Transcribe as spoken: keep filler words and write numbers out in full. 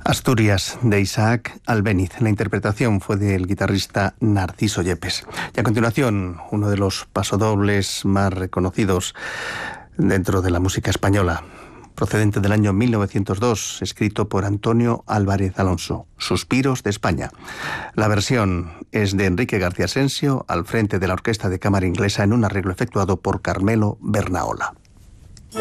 Asturias, de Isaac Albéniz. La interpretación fue del guitarrista Narciso Yepes. Y a continuación, uno de los pasodobles más reconocidos dentro de la música española, procedente del año mil novecientos dos, escrito por Antonio Álvarez Alonso, Suspiros de España. La versión es de Enrique García Asensio, al frente de la Orquesta de Cámara Inglesa, en un arreglo efectuado por Carmelo Bernaola.